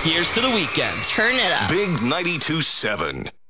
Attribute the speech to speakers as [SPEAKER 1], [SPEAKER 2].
[SPEAKER 1] Here's to the weekend.
[SPEAKER 2] Turn it up.
[SPEAKER 3] Big 92.7.